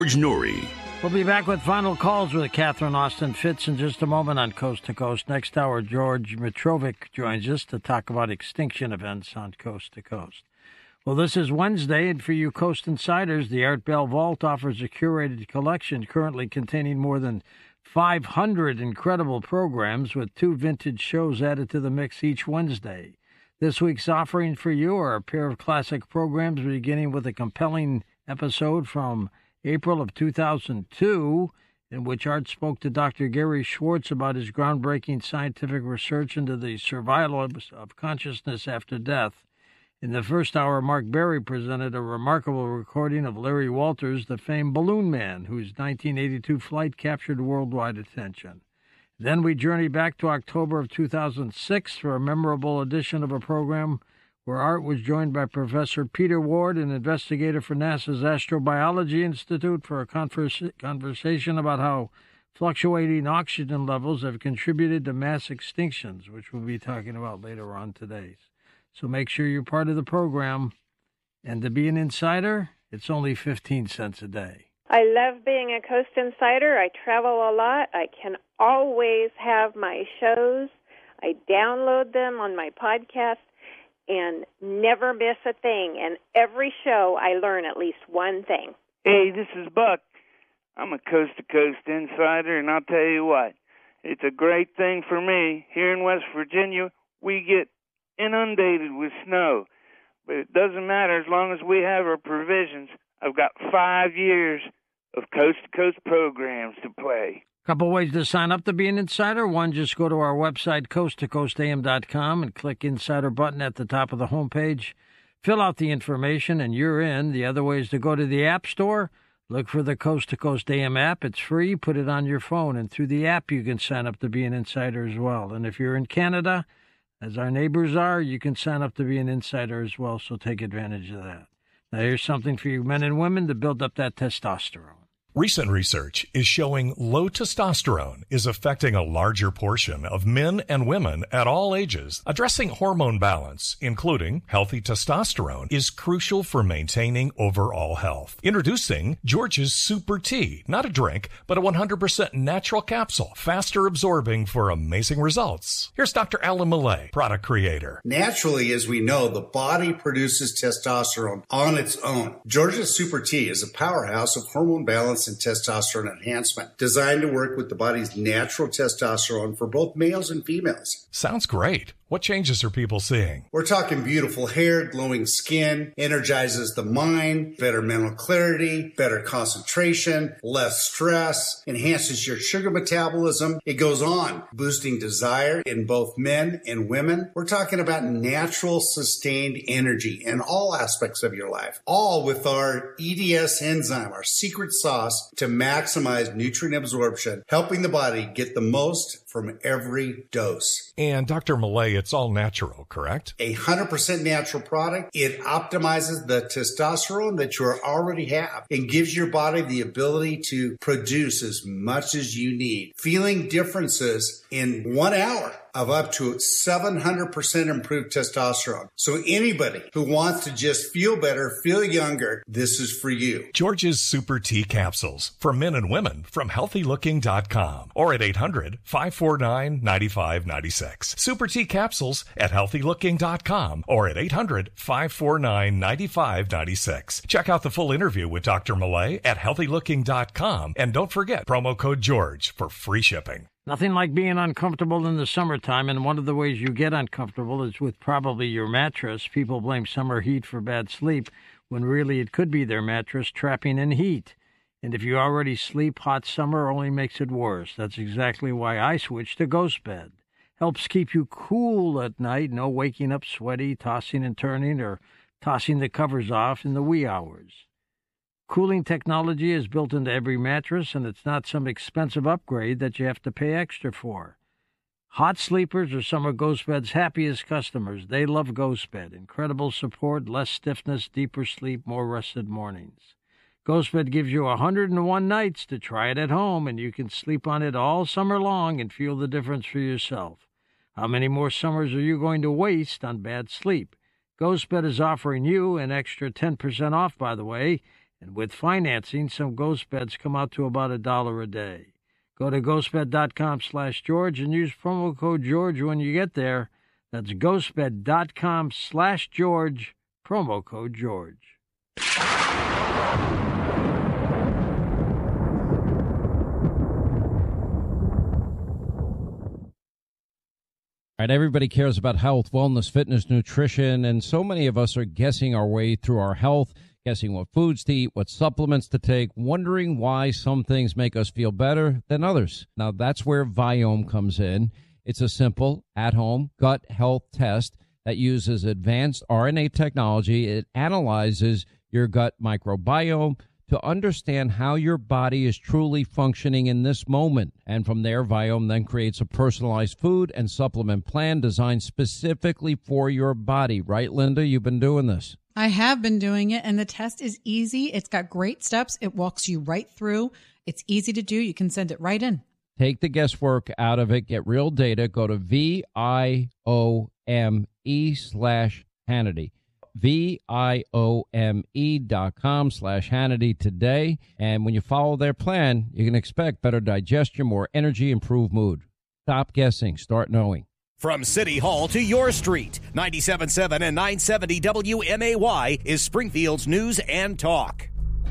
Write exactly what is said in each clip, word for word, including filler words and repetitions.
George Noory. We'll be back with final calls with Catherine Austin Fitts in just a moment on Coast to Coast. Next hour, George Mitrovic joins us to talk about extinction events on Coast to Coast. Well, this is Wednesday, and for you Coast Insiders, the Art Bell Vault offers a curated collection currently containing more than five hundred incredible programs with two vintage shows added to the mix each Wednesday. This week's offering for you are a pair of classic programs beginning with a compelling episode from April of two thousand two, in which Art spoke to Doctor Gary Schwartz about his groundbreaking scientific research into the survival of consciousness after death. In the first hour, Mark Berry presented a remarkable recording of Larry Walters, the famed balloon man, whose nineteen eighty-two flight captured worldwide attention. Then we journey back to October of two thousand six for a memorable edition of a program where Art was joined by Professor Peter Ward, an investigator for NASA's Astrobiology Institute, for a converse, conversation about how fluctuating oxygen levels have contributed to mass extinctions, which we'll be talking about later on today. So make sure you're part of the program. And to be an insider, it's only fifteen cents a day. I love being a Coast Insider. I travel a lot. I can always have my shows. I download them on my podcast and never miss a thing. And every show, I learn at least one thing. Hey, this is Buck. I'm a coast-to-coast insider, and I'll tell you what, it's a great thing for me. Here in West Virginia, we get inundated with snow, but it doesn't matter as long as we have our provisions. I've got five years of coast-to-coast programs to play. Couple ways to sign up to be an insider. One, just go to our website, coast to coast a m dot com, and click Insider button at the top of the homepage. Fill out the information, and you're in. The other way is to go to the App Store, look for the Coast to Coast A M app. It's free. Put it on your phone, and through the app, you can sign up to be an insider as well. And if you're in Canada, as our neighbors are, you can sign up to be an insider as well, so take advantage of that. Now, here's something for you men and women to build up that testosterone. Recent research is showing low testosterone is affecting a larger portion of men and women at all ages. Addressing hormone balance, including healthy testosterone, is crucial for maintaining overall health. Introducing George's Super Tea, not a drink, but a one hundred percent natural capsule, faster absorbing for amazing results. Here's Doctor Alan Millay, product creator. Naturally, as we know, the body produces testosterone on its own. George's Super Tea is a powerhouse of hormone balance and testosterone enhancement, designed to work with the body's natural testosterone for both males and females. Sounds great. What changes are people seeing? We're talking beautiful hair, glowing skin, energizes the mind, better mental clarity, better concentration, less stress, enhances your sugar metabolism. It goes on, boosting desire in both men and women. We're talking about natural, sustained energy in all aspects of your life, all with our E D S enzyme, our secret sauce to maximize nutrient absorption, helping the body get the most from every dose. And Doctor Millay, it's all natural, correct? A one hundred percent natural product. It optimizes the testosterone that you already have and gives your body the ability to produce as much as you need. Feeling differences in one hour of up to seven hundred percent improved testosterone. So anybody who wants to just feel better, feel younger, this is for you. George's Super Tea Capsules for men and women from healthy looking dot com or at eight hundred, five four nine, nine five nine six. Super Tea Capsules at healthy looking dot com or at eight hundred, five four nine, nine five nine six. Check out the full interview with Doctor Millay at healthy looking dot com, and don't forget promo code George for free shipping. Nothing like being uncomfortable in the summertime, and one of the ways you get uncomfortable is with probably your mattress. People blame summer heat for bad sleep, when really it could be their mattress trapping in heat. And if you already sleep, hot summer only makes it worse. That's exactly why I switched to Ghost Bed. Helps keep you cool at night, no waking up sweaty, tossing and turning, or tossing the covers off in the wee hours. Cooling technology is built into every mattress, and it's not some expensive upgrade that you have to pay extra for. Hot sleepers are some of Ghost Bed's happiest customers. They love Ghost Bed. Incredible support, less stiffness, deeper sleep, more rested mornings. Ghost Bed gives you one hundred one nights to try it at home, and you can sleep on it all summer long and feel the difference for yourself. How many more summers are you going to waste on bad sleep? Ghost Bed is offering you an extra ten percent off, by the way, And with financing, some ghost beds come out to about a dollar a day. Go to ghostbed.com slash George and use promo code George when you get there. That's ghostbed.com slash George, promo code George. All right, everybody cares about health, wellness, fitness, nutrition, and so many of us are guessing our way through our health, guessing what foods to eat, what supplements to take, wondering why some things make us feel better than others. Now, that's where Viome comes in. It's a simple, at-home gut health test that uses advanced R N A technology. It analyzes your gut microbiome to understand how your body is truly functioning in this moment. And from there, Viome then creates a personalized food and supplement plan designed specifically for your body. Right, Linda? You've been doing this. I have been doing it, and the test is easy. It's got great steps. It walks you right through. It's easy to do. You can send it right in. Take the guesswork out of it. Get real data. Go to V I O M E slash Hannity. V-I-O-M-E dot com slash Hannity today. And when you follow their plan, you can expect better digestion, more energy, improved mood. Stop guessing. Start knowing. From City Hall to your street, ninety-seven point seven and nine seventy W M A Y is Springfield's news and talk.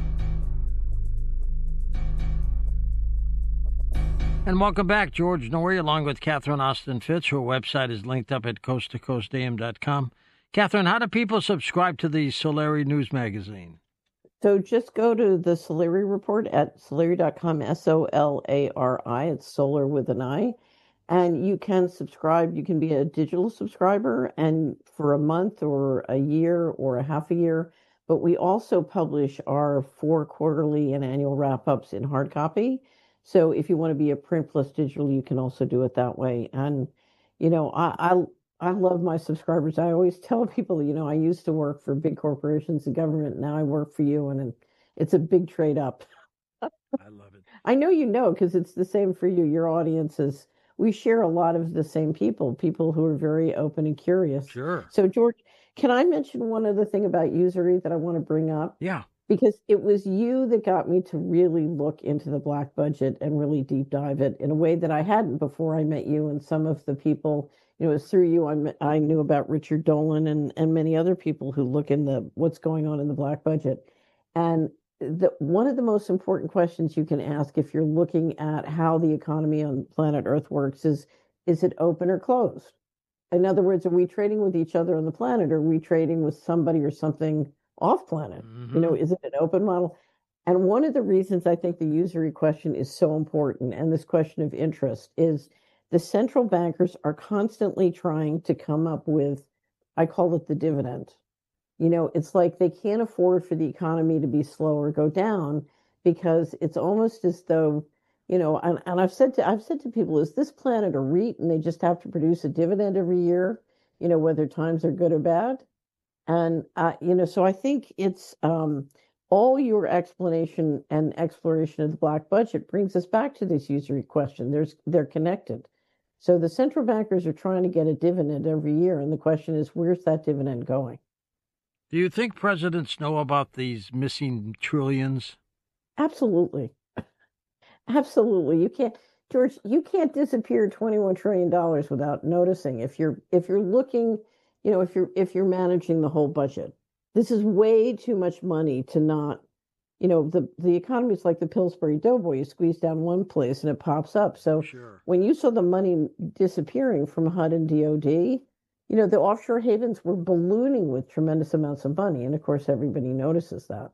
And welcome back. George Noory, along with Catherine Austin Fitz. Her website is linked up at coast to coast a m dot com. Catherine, how do people subscribe to the Solari News Magazine? So just go to the Solari Report at solari dot com, S O L A R I. It's solar with an I. And you can subscribe. You can be a digital subscriber and for a month or a year or a half a year. But we also publish our four quarterly and annual wrap-ups in hard copy. So if you want to be a print plus digital, you can also do it that way. And, you know, I... I I love my subscribers. I always tell people, you know, I used to work for big corporations and government. Now I work for you, and it's a big trade up. I love it. I know you know, because it's the same for you. Your audiences, we share a lot of the same people, people who are very open and curious. Sure. So, George, can I mention one other thing about Usury that I want to bring up? Yeah. Because it was you that got me to really look into the black budget and really deep dive it in a way that I hadn't before I met you and some of the people. You know, it was through you I, met, I knew about Richard Dolan and, and many other people who look in the what's going on in the black budget. And the, one of the most important questions you can ask if you're looking at how the economy on planet Earth works is, is it open or closed? In other words, are we trading with each other on the planet, or are we trading with somebody or something off planet? Mm-hmm. You know, is it an open model? And one of the reasons I think the usury question is so important, and this question of interest, is the central bankers are constantly trying to come up with, I call it the dividend. You know, it's like they can't afford for the economy to be slow or go down, because it's almost as though, you know, and, and I've said to I've said to people, is this planet a REIT and they just have to produce a dividend every year, you know, whether times are good or bad? And, uh, you know, so I think it's um, all your explanation and exploration of the black budget brings us back to this usury question. There's they're connected. So the central bankers are trying to get a dividend every year. And the question is, where's that dividend going? Do you think presidents know about these missing trillions? Absolutely. Absolutely. You can't, George, you can't disappear twenty-one trillion dollars without noticing. If you're, if you're looking, you know, if you're, if you're managing the whole budget, this is way too much money to not, you know, the, the economy is like the Pillsbury Doughboy. You squeeze down one place and it pops up. So sure. When you saw the money disappearing from H U D and D O D, you know, the offshore havens were ballooning with tremendous amounts of money. And of course, everybody notices that.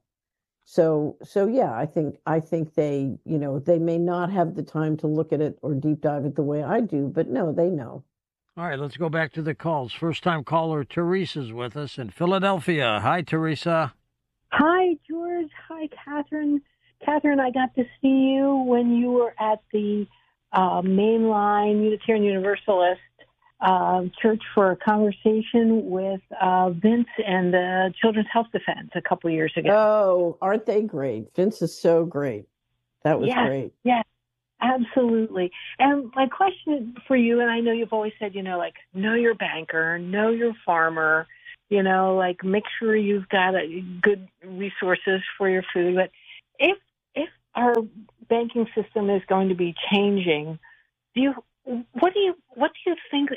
So, so yeah, I think, I think they, you know, they may not have the time to look at it or deep dive it the way I do, but no, they know. All right, let's go back to the calls. First time caller Teresa's with us in Philadelphia. Hi, Teresa. Hi, George. Hi, Catherine. Catherine, I got to see you when you were at the uh, mainline Unitarian Universalist uh, Church for a conversation with uh, Vince and the Children's Health Defense a couple years ago. Oh, aren't they great? Vince is so great. That was yes, great. Yes, absolutely. And my question for you, and I know you've always said, you know, like, know your banker, know your farmer, you know, like make sure you've got a good resources for your food. But if if our banking system is going to be changing, do you what do you what do you think?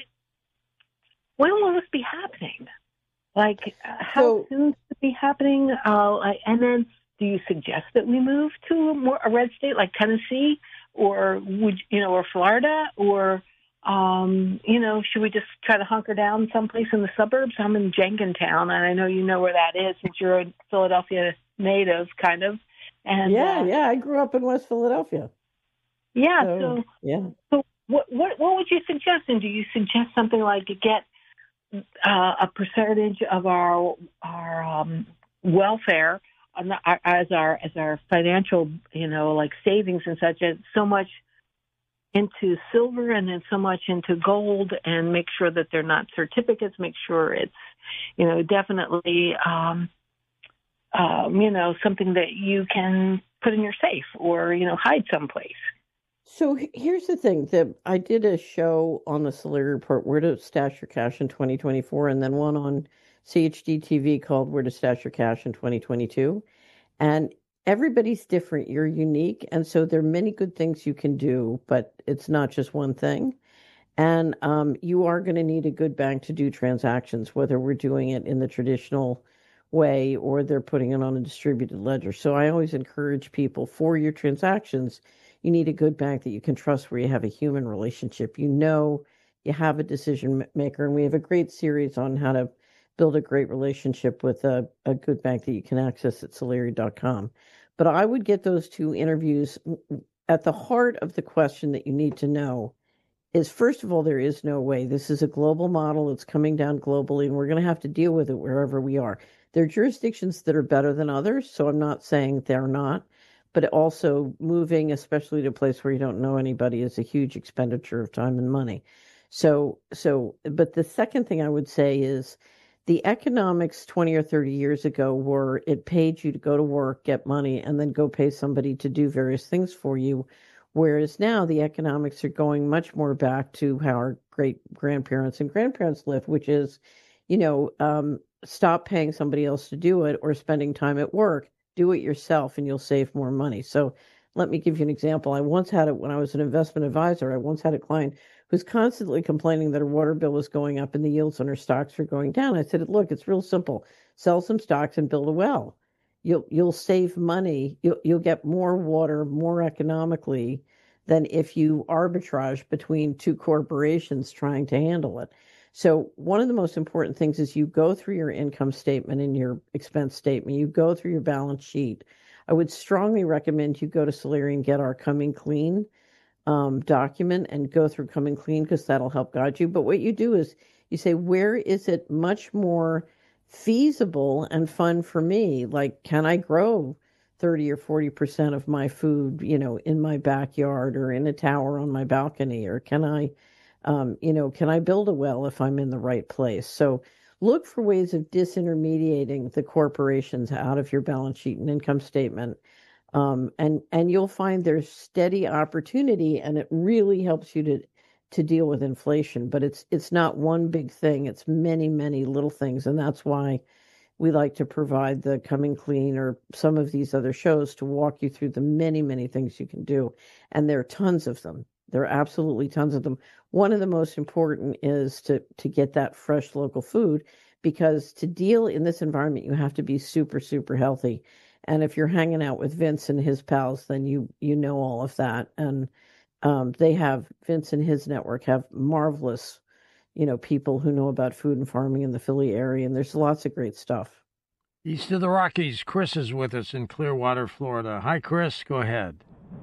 When will this be happening? Like, how So- soon will it be happening? Uh, and then, do you suggest that we move to a more a red state like Tennessee, or would you know, or Florida, or um, you know, should we just try to hunker down someplace in the suburbs? I'm in Jenkintown, and I know you know where that is since you're a Philadelphia native, kind of. And yeah, uh, yeah. I grew up in West Philadelphia. yeah. So, So, yeah. so what what what would you suggest? And do you suggest something like get uh, a percentage of our our um, welfare as our as our financial, you know, like savings and such, as so much into silver and then so much into gold, and make sure that they're not certificates, make sure it's, you know, definitely, um, um, you know, something that you can put in your safe or, you know, hide someplace. So h- here's the thing that I did a show on the Solari Report, Where to Stash Your Cash in twenty twenty-four, and then one on C H D T V called Where to Stash Your Cash in twenty twenty-two. And everybody's different. You're unique. And so there are many good things you can do, but it's not just one thing. And um, you are going to need a good bank to do transactions, whether we're doing it in the traditional way or they're putting it on a distributed ledger. So I always encourage people, for your transactions, you need a good bank that you can trust, where you have a human relationship. You know, you have a decision maker. And we have a great series on how to build a great relationship with a, a good bank that you can access at Solari dot com. But I would get those two interviews. At the heart of the question that you need to know is, first of all, there is no way. This is a global model. It's coming down globally, and we're going to have to deal with it wherever we are. There are jurisdictions that are better than others, so I'm not saying they're not. But also moving, especially to a place where you don't know anybody, is a huge expenditure of time and money. So, so, but the second thing I would say is the economics twenty or thirty years ago were it paid you to go to work, get money, and then go pay somebody to do various things for you. Whereas now the economics are going much more back to how our great grandparents and grandparents lived, which is, you know, um, stop paying somebody else to do it or spending time at work. Do it yourself and you'll save more money. So let me give you an example. I once had it when I was an investment advisor. I once had a client who's constantly complaining that her water bill was going up and the yields on her stocks are going down. I said, look, it's real simple. Sell some stocks and build a well. You'll you'll save money. You'll you'll get more water more economically than if you arbitrage between two corporations trying to handle it. So one of the most important things is you go through your income statement and your expense statement. You go through your balance sheet. I would strongly recommend you go to Solari and get our Coming Clean um, document and go through Coming Clean, because that'll help guide you. But what you do is you say, where is it much more feasible and fun for me? Like, can I grow thirty or forty percent of my food, you know, in my backyard or in a tower on my balcony? Or can I, um, you know, can I build a well if I'm in the right place? So look for ways of disintermediating the corporations out of your balance sheet and income statement. Um, and, and you'll find there's steady opportunity, and it really helps you to, to deal with inflation. But it's, it's not one big thing. It's many, many little things. And that's why we like to provide the Coming Clean or some of these other shows to walk you through the many, many things you can do. And there are tons of them. There are absolutely tons of them. One of the most important is to, to get that fresh local food, because to deal in this environment, you have to be super, super healthy. And if you're hanging out with Vince and his pals, then you, you know all of that. And um, they have, Vince and his network have marvelous, you know, people who know about food and farming in the Philly area. And there's lots of great stuff. East of the Rockies, Chris is with us in Clearwater, Florida. Hi, Chris. Go ahead.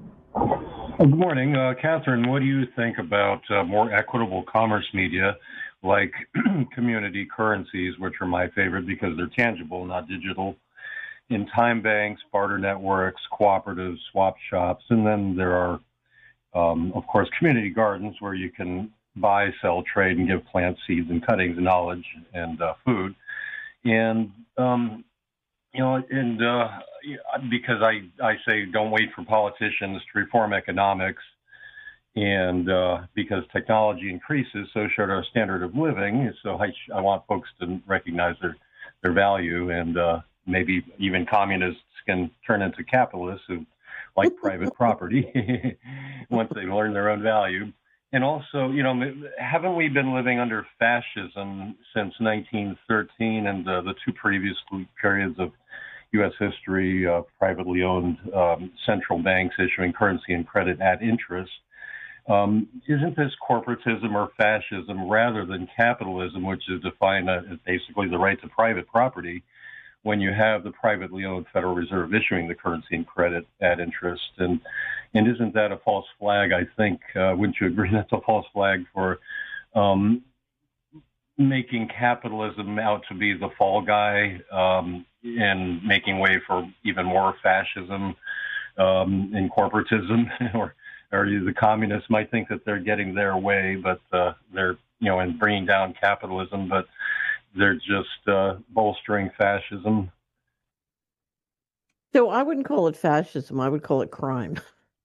Well, good morning. Uh, Catherine, what do you think about uh, more equitable commerce media like community currencies, which are my favorite because they're tangible, not digital, in time banks, barter networks, cooperatives, swap shops, and then there are, um, of course, community gardens where you can buy, sell, trade, and give plants, seeds, and cuttings, knowledge, and uh, food. And, um, you know, and uh, because I, I say don't wait for politicians to reform economics, And uh, because technology increases, so should our standard of living. So I, I want folks to recognize their, their value, and uh, maybe even communists can turn into capitalists who like private property once they learn their own value. And also, you know, haven't we been living under fascism since nineteen thirteen and uh, the two previous periods of U S history, uh, privately owned um, central banks issuing currency and credit at interest? Um, isn't this corporatism or fascism rather than capitalism, which is defined as basically the right to private property, when you have the privately owned Federal Reserve issuing the currency and credit at interest? And and isn't that a false flag? I think, uh, wouldn't you agree that's a false flag for um, making capitalism out to be the fall guy um, and making way for even more fascism um, and corporatism? or or the communists might think that they're getting their way, but uh, they're, you know, and bringing down capitalism, but they're just uh, bolstering fascism. So I wouldn't call it fascism. I would call it crime.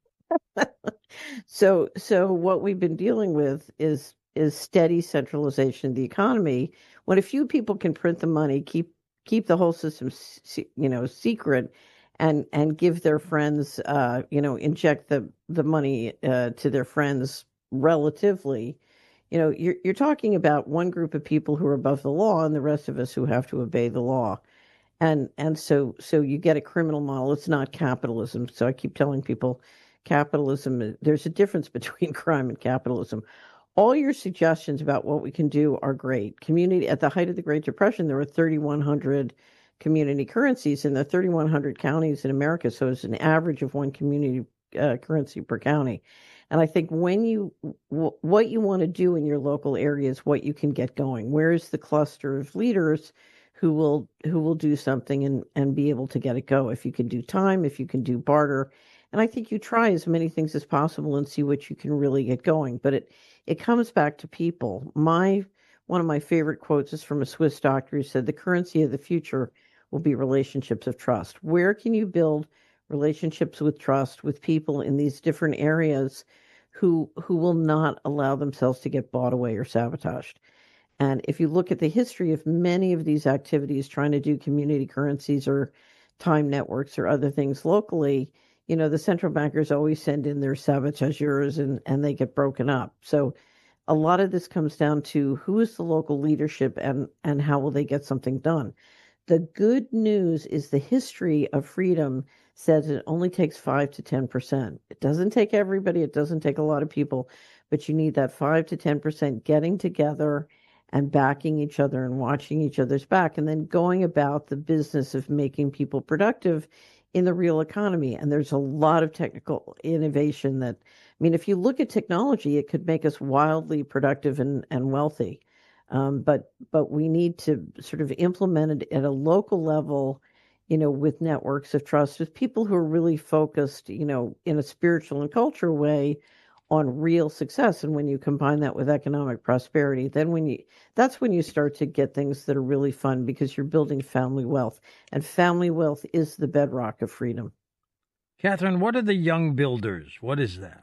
so, so what we've been dealing with is is steady centralization of the economy. When a few people can print the money, keep keep the whole system, you know, secret, and and give their friends, uh, you know, inject the the money uh, to their friends relatively. You know, you're you're talking about one group of people who are above the law, and the rest of us who have to obey the law. And and so so you get a criminal model. It's not capitalism. So I keep telling people, capitalism, there's a difference between crime and capitalism. All your suggestions about what we can do are great. Community, at the height of the Great Depression, there were thirty-one hundred community currencies in the thirty-one hundred counties in America. So it's an average of one community uh, currency per county. And I think when you, w- what you want to do in your local area is what you can get going. Where is the cluster of leaders who will who will do something and, and be able to get it go? If you can do time, if you can do barter. And I think you try as many things as possible and see what you can really get going. But it, it comes back to people. My one of my favorite quotes is from a Swiss doctor who said, the currency of the future will be relationships of trust. Where can you build relationships with trust with people in these different areas who who will not allow themselves to get bought away or sabotaged? And if you look at the history of many of these activities, trying to do community currencies or time networks or other things locally, you know, the central bankers always send in their sabotageurs and, and they get broken up. So a lot of this comes down to who is the local leadership and, and how will they get something done. The good news is the history of freedom says it only takes five to ten percent. It doesn't take everybody. It doesn't take a lot of people, but you need that five to ten percent getting together and backing each other and watching each other's back, and then going about the business of making people productive in the real economy. And there's a lot of technical innovation that, I mean, if you look at technology, it could make us wildly productive and, and wealthy. Um, but but we need to sort of implement it at a local level, you know, with networks of trust, with people who are really focused, you know, in a spiritual and cultural way on real success. And when you combine that with economic prosperity, then when you, that's when you start to get things that are really fun, because you're building family wealth, and family wealth is the bedrock of freedom. Catherine, what are the Young Builders? What is that?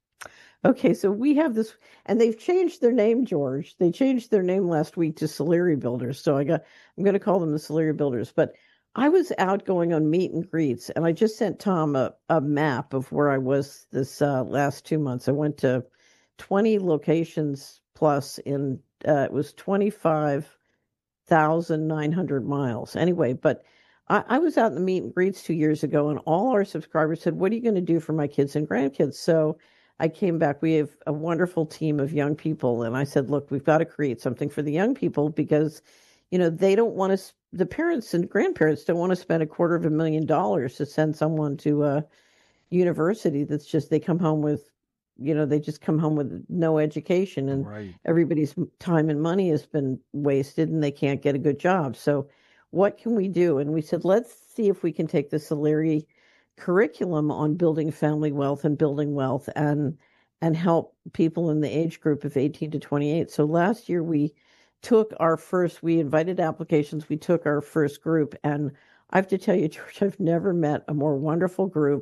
Okay, so we have this, and they've changed their name, George. They changed their name last week to Solari Builders. So I got, I'm going to call them the Solari Builders. But I was out going on meet and greets, and I just sent Tom a, a map of where I was this uh, last two months. I went to twenty locations plus in, uh, it was twenty-five thousand nine hundred miles. Anyway, but I, I was out in the meet and greets two years ago, and all our subscribers said, what are you going to do for my kids and grandkids? So I came back. We have a wonderful team of young people, and I said, look, we've got to create something for the young people, because, you know, they don't want to, the parents and grandparents don't want to spend a quarter of a million dollars to send someone to a university that's just, they come home with, you know, they just come home with no education, and right. Everybody's time and money has been wasted and they can't get a good job. So what can we do? And we said, let's see if we can take the Solari curriculum on building family wealth and building wealth and and help people in the age group of eighteen to twenty-eight. So last year we took our first, we invited applications, we took our first group, and I have to tell you, George, I've never met a more wonderful group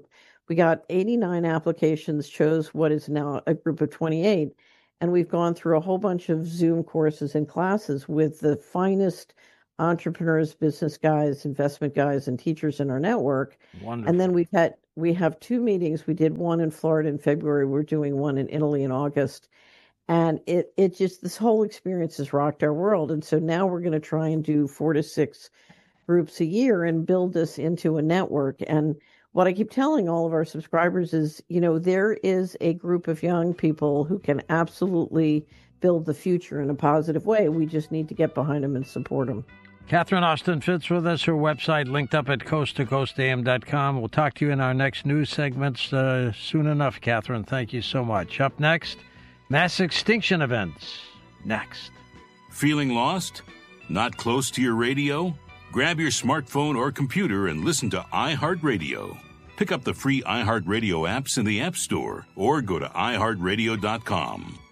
We got eighty-nine applications, chose what is now a group of twenty-eight. And we've gone through a whole bunch of Zoom courses and classes with the finest entrepreneurs, business guys, investment guys, and teachers in our network. Wonderful. And then we've had, we have two meetings. We did one in Florida in February. We're doing one in Italy in August. And it, it just, this whole experience has rocked our world. And so now we're going to try and do four to six groups a year and build this into a network. And what I keep telling all of our subscribers is, you know, there is a group of young people who can absolutely build the future in a positive way. We just need to get behind them and support them. Catherine Austin Fitts with us. Her website linked up at coast to coast a m dot com. We'll talk to you in our next news segments uh, soon enough, Catherine. Thank you so much. Up next, mass extinction events. Next. Feeling lost? Not close to your radio? Grab your smartphone or computer and listen to iHeartRadio. Pick up the free iHeartRadio apps in the App Store or go to i heart radio dot com.